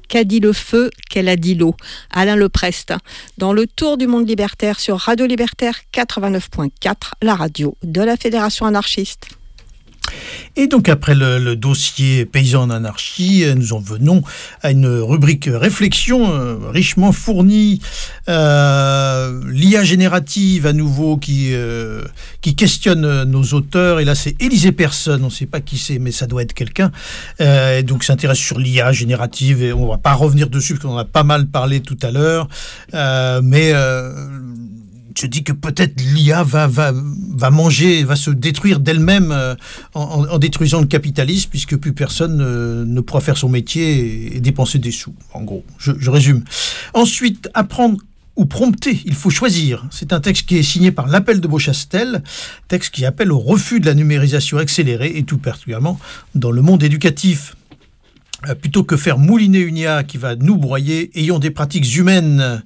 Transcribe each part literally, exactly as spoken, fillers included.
Qu'a dit le feu, qu'elle a dit l'eau. Alain Leprest, dans le Tour du monde libertaire sur Radio Libertaire quatre-vingt-neuf point quatre, la radio de la Fédération anarchiste. Et donc après le, le dossier Paysans en anarchie, nous en venons à une rubrique réflexion euh, richement fournie, euh, l'I A générative à nouveau qui, euh, qui questionne nos auteurs. Et là c'est Élisée Personne, on ne sait pas qui c'est, mais ça doit être quelqu'un. Euh, et donc s'intéresse sur l'I A générative et on ne va pas revenir dessus parce qu'on en a pas mal parlé tout à l'heure. Euh, mais... Euh, Je dis que peut-être l'I A va, va, va manger, va se détruire d'elle-même euh, en, en détruisant le capitalisme, puisque plus personne euh, ne pourra faire son métier et, et dépenser des sous. En gros, je, je résume. Ensuite, apprendre ou prompter, il faut choisir. C'est un texte qui est signé par l'Appel de Beauchastel, texte qui appelle au refus de la numérisation accélérée, et tout particulièrement dans le monde éducatif. Euh, plutôt que faire mouliner une I A qui va nous broyer, ayons des pratiques humaines.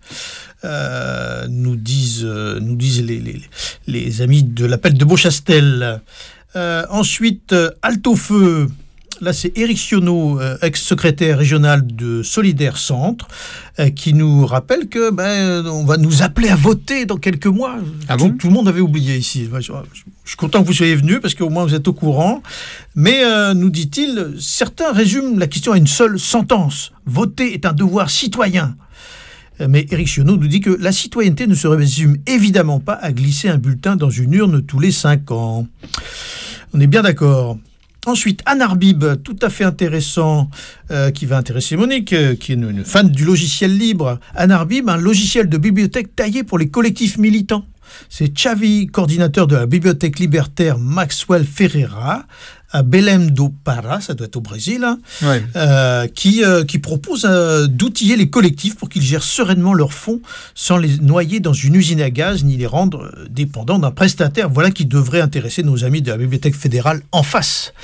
Euh, nous disent, euh, nous disent les, les, les amis de l'Appel de Beauchastel. Euh, ensuite, euh, Halte au feu. Là, c'est Éric Sionneau, euh, ex-secrétaire régional de Solidaire Centre, euh, qui nous rappelle que ben, on va nous appeler à voter dans quelques mois. Ah tout, bon tout le monde avait oublié ici. Je, je, je suis content que vous soyez venus parce qu'au moins vous êtes au courant. Mais, euh, nous dit-il, certains résument la question à une seule sentence. Voter est un devoir citoyen. Mais Éric Sionneau nous dit que la citoyenneté ne se résume évidemment pas à glisser un bulletin dans une urne tous les cinq ans. On est bien d'accord. Ensuite, Anne Arbib, tout à fait intéressant, euh, qui va intéresser Monique, euh, qui est une, une fan du logiciel libre. Anne Arbib, un logiciel de bibliothèque taillé pour les collectifs militants. C'est Xavi, coordinateur de la bibliothèque libertaire Maxwell Ferreira, à Belém do Pará, ça doit être au Brésil, hein, Ouais. euh, qui, euh, qui propose euh, d'outiller les collectifs pour qu'ils gèrent sereinement leurs fonds sans les noyer dans une usine à gaz ni les rendre euh, dépendants d'un prestataire. Voilà qui devrait intéresser nos amis de la Bibliothèque fédérale en face.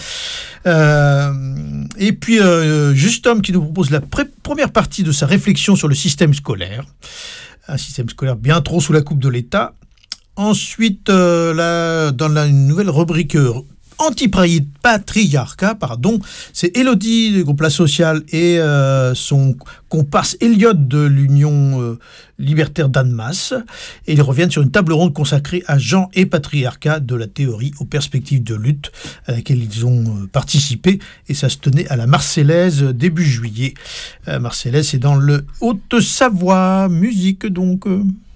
Euh, et puis, euh, Justom qui nous propose la pré- première partie de sa réflexion sur le système scolaire. Un système scolaire bien trop sous la coupe de l'État. Ensuite, euh, là, dans la une nouvelle rubrique euh, anti-patriarcat, pardon, c'est Élodie du groupe La Sociale et euh, son comparse Elliot de l'Union euh, libertaire d'Annemasse. Et ils reviennent sur une table ronde consacrée à genre et patriarcat, de la théorie aux perspectives de lutte, à laquelle ils ont euh, participé. Et ça se tenait à la Marseillaise euh, début juillet. Euh, Marseillaise, c'est dans le Haute-Savoie. Musique donc... Euh